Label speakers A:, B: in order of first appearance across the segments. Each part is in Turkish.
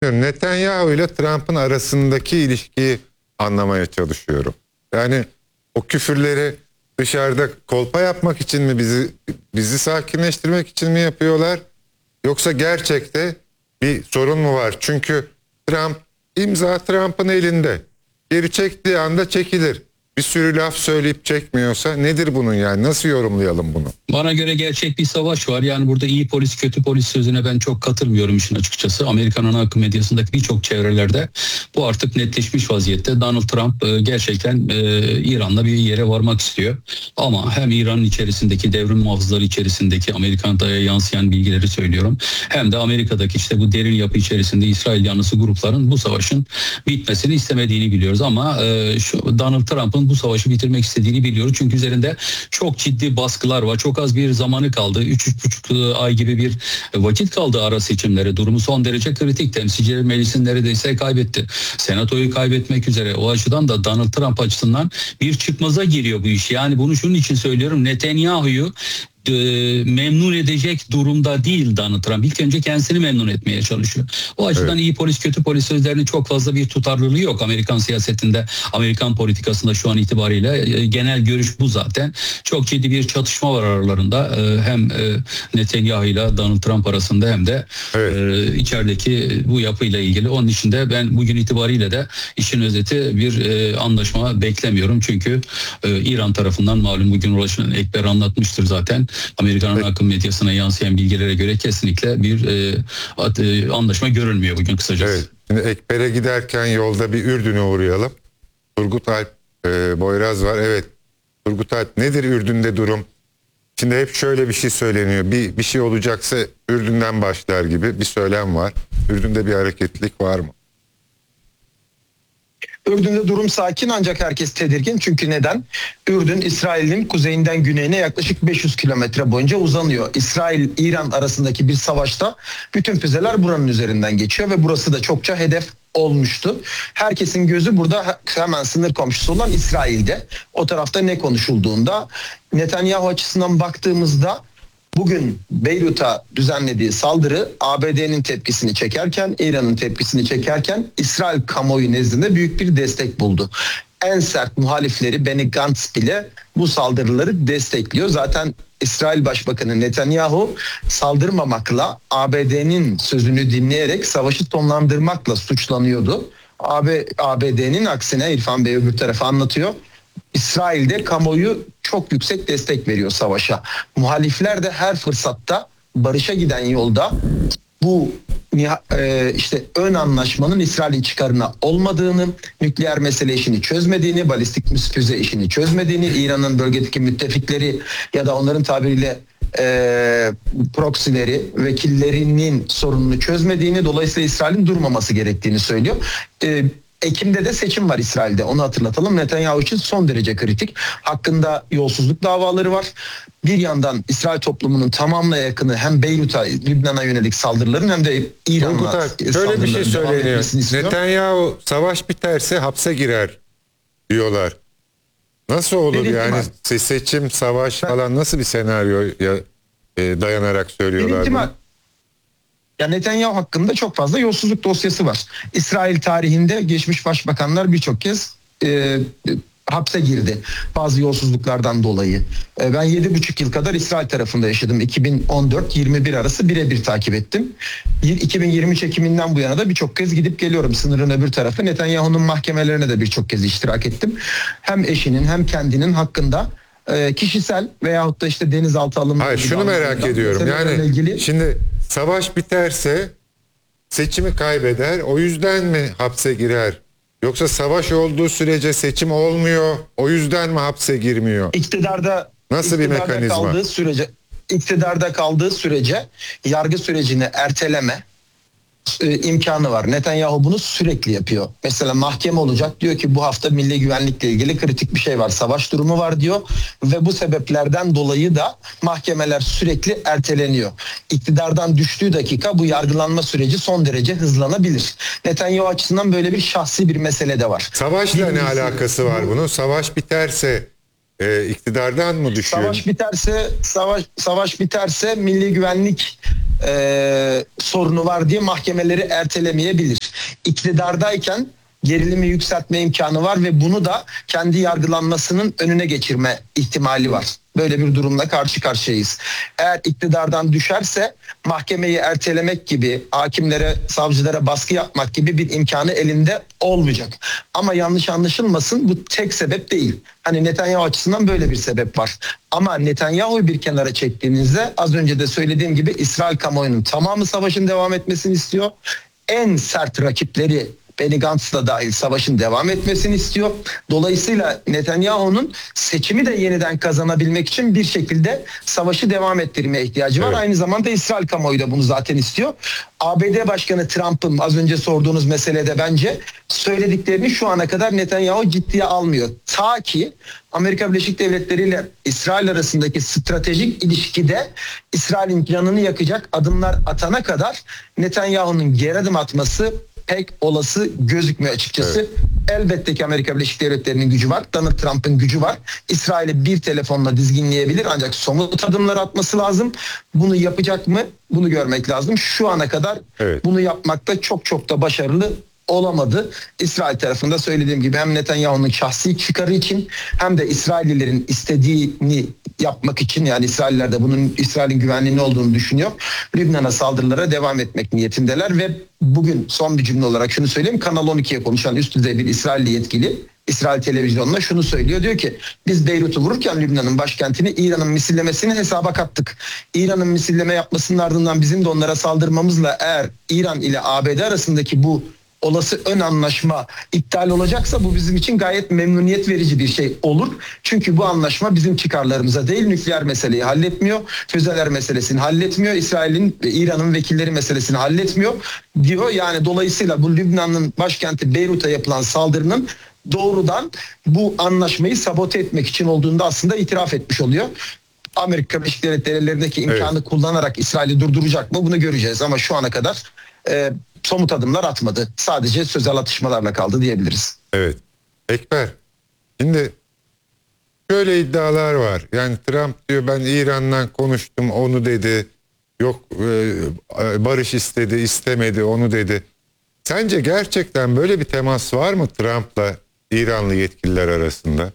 A: söylemiyorum. Netanyahu ile Trump'ın arasındaki ilişkiyi anlamaya çalışıyorum. Yani o küfürleri dışarıda kolpa yapmak için mi, bizi sakinleştirmek için mi yapıyorlar? Yoksa gerçekte bir sorun mu var? Çünkü Trump'ın elinde. Geri çektiği anda çekilir. Bir sürü laf söyleyip çekmiyorsa nedir bunun yani? Nasıl yorumlayalım bunu?
B: Bana göre gerçek bir savaş var. Yani burada iyi polis, kötü polis sözüne ben çok katılmıyorum işin açıkçası. Amerikan ana akım medyasındaki birçok çevrelerde bu artık netleşmiş vaziyette. Donald Trump gerçekten İran'la bir yere varmak istiyor. Ama hem İran'ın içerisindeki devrim muhafızları içerisindeki Amerikan'da yansıyan bilgileri söylüyorum. Hem de Amerika'daki işte bu derin yapı içerisinde İsrail yanlısı grupların bu savaşın bitmesini istemediğini biliyoruz. Ama Donald Trump'ın bu savaşı bitirmek istediğini biliyoruz. Çünkü üzerinde çok ciddi baskılar var. Çok az bir zamanı kaldı. 3,5 ay gibi bir vakit kaldı ara seçimlere. Durumu son derece kritik. Temsilciler Meclisi'ni neredeyse kaybetti. Senatoyu kaybetmek üzere. O açıdan da Donald Trump açısından bir çıkmaza giriyor bu iş. Yani bunu şunun için söylüyorum. Netanyahu'yu memnun edecek durumda değil Donald Trump. İlk önce kendisini memnun etmeye çalışıyor. O açıdan iyi polis kötü polis sözlerinin çok fazla bir tutarlılığı yok Amerikan siyasetinde, Amerikan politikasında şu an itibariyle. Genel görüş bu zaten. Çok ciddi bir çatışma var aralarında. Hem Netanyahu ile Donald Trump arasında hem de içerideki bu yapıyla ilgili. Onun için de ben bugün itibariyle de işin özeti bir anlaşma beklemiyorum. Çünkü İran tarafından malum bugün Ulaşan Ekber anlatmıştır zaten. Amerikan akım medyasına yansıyan bilgilere göre kesinlikle bir anlaşma görülmüyor bugün kısacası.
A: Evet. Şimdi Ekber'e giderken yolda bir Ürdün'e uğrayalım. Turgut Alp Boyraz var. Evet. Turgut Alp, nedir Ürdün'de durum? Şimdi hep şöyle bir şey söyleniyor. Bir şey olacaksa Ürdün'den başlar gibi bir söylem var. Ürdün'de bir hareketlilik var mı?
C: Ürdün'de durum sakin ancak herkes tedirgin. Çünkü neden? Ürdün, İsrail'in kuzeyinden güneyine yaklaşık 500 kilometre boyunca uzanıyor. İsrail-İran arasındaki bir savaşta bütün füzeler buranın üzerinden geçiyor ve burası da çokça hedef olmuştu. Herkesin gözü burada hemen sınır komşusu olan İsrail'de. O tarafta ne konuşulduğunda Netanyahu açısından baktığımızda bugün Beyrut'a düzenlediği saldırı ABD'nin tepkisini çekerken, İran'ın tepkisini çekerken İsrail kamuoyu nezdinde büyük bir destek buldu. En sert muhalifleri Benny Gantz bile bu saldırıları destekliyor. Zaten İsrail Başbakanı Netanyahu saldırmamakla, ABD'nin sözünü dinleyerek savaşı sonlandırmakla suçlanıyordu. ABD'nin aksine İrfan Bey öbür tarafa anlatıyor. İsrail'de kamuoyu çok yüksek destek veriyor savaşa. Muhalifler de her fırsatta barışa giden yolda bu işte ön anlaşmanın İsrail'in çıkarına olmadığını, nükleer mesele işini çözmediğini, balistik füze işini çözmediğini, İran'ın bölgedeki müttefikleri ya da onların tabiriyle proksileri, vekillerinin sorununu çözmediğini, dolayısıyla İsrail'in durmaması gerektiğini söylüyor. Ekim'de de seçim var İsrail'de. Onu hatırlatalım. Netanyahu için son derece kritik. Hakkında yolsuzluk davaları var. Bir yandan İsrail toplumunun tamamına yakını hem Beyrut'a, Lübnan'a yönelik saldırıların hem de İran'a
A: şöyle bir şey söyleniyor. Netanyahu savaş biterse hapse girer diyorlar. Nasıl olur yani seçim, savaş falan nasıl bir senaryoya dayanarak söylüyorlar bunu?
C: Ya Netanyahu hakkında çok fazla yolsuzluk dosyası var. İsrail tarihinde geçmiş başbakanlar birçok kez hapse girdi bazı yolsuzluklardan dolayı. Ben 7,5 yıl kadar İsrail tarafında yaşadım. 2014-21 arası birebir takip ettim. 2023 Ekim'inden bu yana da birçok kez gidip geliyorum sınırın öbür tarafı. Netanyahu'nun mahkemelerine de birçok kez iştirak ettim. Hem eşinin hem kendinin hakkında kişisel veyahut da işte denizaltı alımı.
A: Hayır, şunu merak ediyorum. Yani şimdi savaş biterse seçimi kaybeder. O yüzden mi hapse girer? Yoksa savaş olduğu sürece seçim olmuyor. O yüzden mi hapse girmiyor? Nasıl bir mekanizma?
C: İktidarda kaldığı sürece yargı sürecini erteleme imkanı var. Netanyahu bunu sürekli yapıyor. Mesela mahkeme olacak, diyor ki bu hafta milli güvenlikle ilgili kritik bir şey var, savaş durumu var diyor ve bu sebeplerden dolayı da mahkemeler sürekli erteleniyor. İktidardan düştüğü dakika bu yargılanma süreci son derece hızlanabilir. Netanyahu açısından böyle bir şahsi bir mesele de var.
A: Savaşla ne alakası var bunun? Savaş biterse iktidardan mı düşüyor?
C: Savaş biterse milli güvenlik sorunu var diye mahkemeleri ertelemeyebilir. İktidardayken gerilimi yükseltme imkanı var ve bunu da kendi yargılanmasının önüne geçirme ihtimali var. Böyle bir durumla karşı karşıyayız. Eğer iktidardan düşerse mahkemeyi ertelemek gibi, hakimlere, savcılara baskı yapmak gibi bir imkanı elinde olmayacak. Ama yanlış anlaşılmasın, bu tek sebep değil. Hani Netanyahu açısından böyle bir sebep var. Ama Netanyahu'yu bir kenara çektiğinizde az önce de söylediğim gibi İsrail kamuoyunun tamamı savaşın devam etmesini istiyor. En sert rakipleri Benny Gantz da dahil savaşın devam etmesini istiyor. Dolayısıyla Netanyahu'nun seçimi de yeniden kazanabilmek için bir şekilde savaşı devam ettirmeye ihtiyacı var.
A: Evet.
C: Aynı zamanda İsrail kamuoyu da bunu zaten istiyor. ABD Başkanı Trump'ın az önce sorduğunuz meselede bence söylediklerini şu ana kadar Netanyahu ciddiye almıyor. Ta ki Amerika Birleşik Devletleri ile İsrail arasındaki stratejik ilişkide İsrail'in canını yakacak adımlar atana kadar Netanyahu'nun geri adım atması pek olası gözükmüyor açıkçası.
A: Evet.
C: Elbette ki Amerika Birleşik Devletleri'nin gücü var. Donald Trump'ın gücü var. İsrail'i bir telefonla dizginleyebilir ancak somut adımlar atması lazım. Bunu yapacak mı? Bunu görmek lazım. Şu ana kadar
A: Evet.
C: bunu yapmakta çok da başarılı olamadı. İsrail tarafında söylediğim gibi hem Netanyahu'nun şahsi çıkarı için hem de İsraillilerin istediğini yapmak için, yani İsrailler de bunun İsrail'in güvenliğinin olduğunu düşünüyor. Lübnan'a saldırılara devam etmek niyetindeler ve bugün son bir cümle olarak şunu söyleyeyim. Kanal 12'ye konuşan üst düzey bir İsrailli yetkili İsrail televizyonuna şunu söylüyor. Diyor ki biz Beyrut'u vururken Lübnan'ın başkentini İran'ın misillemesini hesaba kattık. İran'ın misilleme yapmasının ardından bizim de onlara saldırmamızla eğer İran ile ABD arasındaki bu olası ön anlaşma iptal olacaksa bu bizim için gayet memnuniyet verici bir şey olur. Çünkü bu anlaşma bizim çıkarlarımıza değil, nükleer meseleyi halletmiyor, füzeler meselesini halletmiyor, İsrail'in ve İran'ın vekilleri meselesini halletmiyor diyor. Yani dolayısıyla bu Lübnan'ın başkenti Beyrut'a yapılan saldırının doğrudan bu anlaşmayı sabote etmek için olduğunu da aslında itiraf etmiş oluyor. Amerika Birleşik Devletleri ellerindeki imkanı kullanarak İsrail'i durduracak mı bunu göreceğiz ama şu ana kadar somut adımlar atmadı. Sadece sözel atışmalarla kaldı diyebiliriz.
A: Evet. Ekber, şimdi şöyle iddialar var. Yani Trump diyor ben İran'la konuştum, onu dedi. Yok barış istedi, istemedi, onu dedi. Sence gerçekten böyle bir temas var mı Trump'la İranlı yetkililer arasında?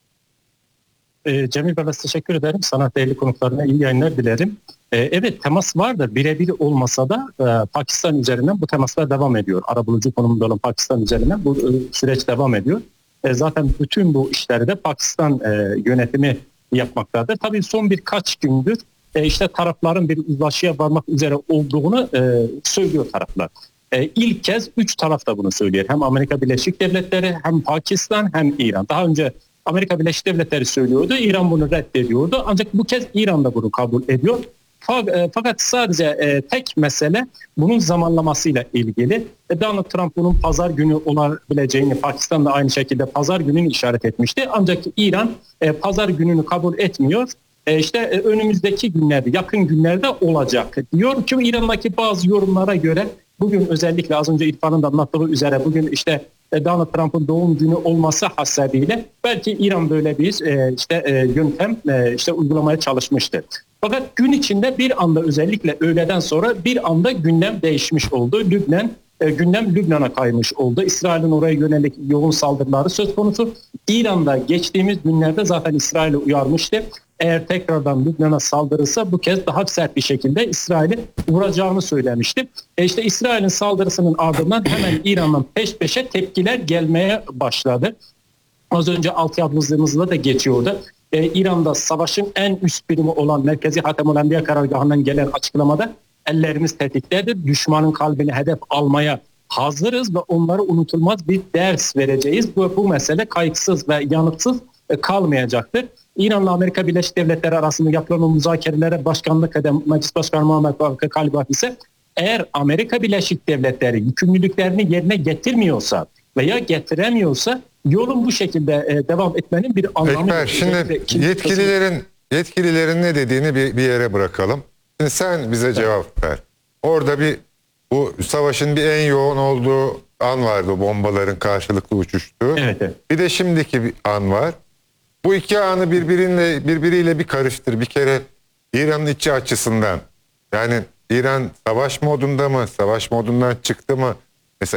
D: Cemil Bey'le teşekkür ederim. Sana değerli konuklarına iyi yayınlar dilerim. Evet, temas var da birebir olmasa da Pakistan üzerinden bu temaslar devam ediyor. Arabulucu konumunda olan Pakistan üzerinden bu süreç devam ediyor. Zaten bütün bu işleri de Pakistan yönetimi yapmaktadır. Tabii son birkaç gündür işte tarafların bir uzlaşıya varmak üzere olduğunu söylüyor taraflar. İlk kez 3 taraf da bunu söylüyor. Hem Amerika Birleşik Devletleri, hem Pakistan, hem İran. Daha önce Amerika Birleşik Devletleri söylüyordu, İran bunu reddediyordu. Ancak bu kez İran da bunu kabul ediyor. Fakat sadece tek mesele bunun zamanlamasıyla ilgili. Donald Trump bunun pazar günü olabileceğini, Pakistan da aynı şekilde pazar gününü işaret etmişti. Ancak İran pazar gününü kabul etmiyor. İşte önümüzdeki günlerde, yakın günlerde olacak diyor. Çünkü İran'daki bazı yorumlara göre bugün özellikle az önce İrfan'ın da anlattığı üzere bugün işte Donald Trump'ın doğum günü olması hasebiyle belki İran böyle bir yöntem uygulamaya çalışmıştır. Fakat gün içinde bir anda özellikle öğleden sonra bir anda gündem değişmiş oldu. Gündem Lübnan'a kaymış oldu. İsrail'in oraya yönelik yoğun saldırıları söz konusu. İran'da geçtiğimiz günlerde zaten İsrail'i uyarmıştı. Eğer tekrardan Lübnan'a saldırırsa bu kez daha sert bir şekilde İsrail'i vuracağını söylemişti. İşte İsrail'in saldırısının ardından hemen İran'dan peş peşe tepkiler gelmeye başladı. Az önce altyazımızda da geçiyordu. İran'da savaşın en üst birimi olan Merkezi Hatemül Enbiya karargahından gelen açıklamada ellerimiz tetiktedir. Düşmanın kalbini hedef almaya hazırız ve onlara unutulmaz bir ders vereceğiz. Bu mesele kayıtsız ve yanıtsız kalmayacaktır. İran'la Amerika Birleşik Devletleri arasında yapılan o müzakerelere başkanlık eden Meclis Başkanı Muhammed Bakır Kalibaf ise eğer Amerika Birleşik Devletleri yükümlülüklerini yerine getirmiyorsa veya getiremiyorsa yolun bu şekilde devam etmenin bir anlamı yok.
A: Ekber, şimdi yetkililerin ne dediğini bir yere bırakalım. Şimdi sen bize cevap ver. Orada bu savaşın bir en yoğun olduğu an vardı, bombaların karşılıklı uçuştuğu.
D: Evet.
A: Bir de şimdiki bir an var. Bu iki anı birbiriyle bir karıştır. Bir kere İran'ın içi açısından. Yani İran savaş modunda mı? Savaş modundan çıktı mı?